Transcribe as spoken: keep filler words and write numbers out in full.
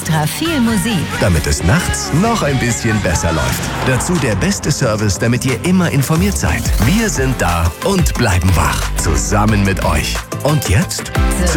extra viel Musik. Damit es nachts noch ein bisschen besser läuft. Dazu der beste Service, damit ihr immer informiert seid. Wir sind da und bleiben wach. Zusammen mit euch. Und jetzt